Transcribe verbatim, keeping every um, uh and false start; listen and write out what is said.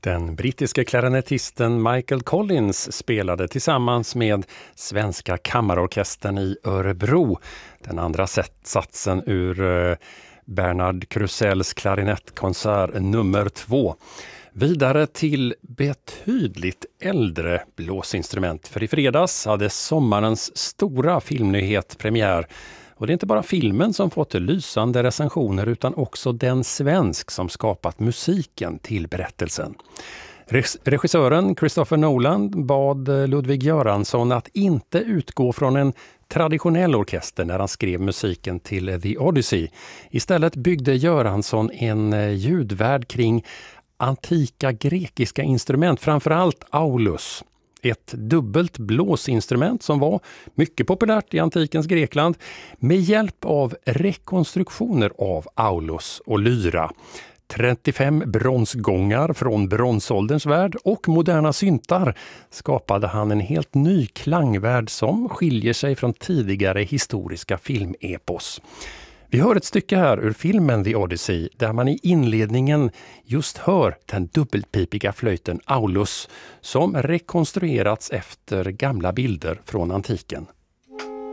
Den brittiske klarinettisten Michael Collins spelade tillsammans med Svenska kammarorkestern i Örebro den andra satsen ur Bernard Krusells klarinettkonsert nummer två. Vidare till betydligt äldre blåsinstrument, för i fredags hade sommarens stora filmnyhet premiär. Och det är inte bara filmen som fått lysande recensioner utan också den svensk som skapat musiken till berättelsen. Regissören Christopher Nolan bad Ludwig Göransson att inte utgå från en traditionell orkester när han skrev musiken till The Odyssey. Istället byggde Göransson en ljudvärld kring antika grekiska instrument, framförallt aulos. Ett dubbelt blåsinstrument som var mycket populärt i antikens Grekland med hjälp av rekonstruktioner av aulos och lyra. trettiofem bronsgångar från bronsålderns värld och moderna syntar skapade han en helt ny klangvärld som skiljer sig från tidigare historiska filmepos. Vi hör ett stycke här ur filmen The Odyssey där man i inledningen just hör den dubbelpipiga flöjten aulos som rekonstruerats efter gamla bilder från antiken.